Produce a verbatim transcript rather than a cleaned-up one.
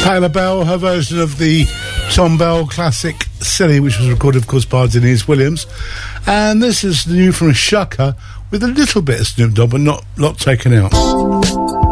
Patti LaBelle, her version of the Tom Bell classic Silly, which was recorded, of course, by Denise Williams. And this is new from Shaka with a little bit of Snoop Dogg, but not, not taken out.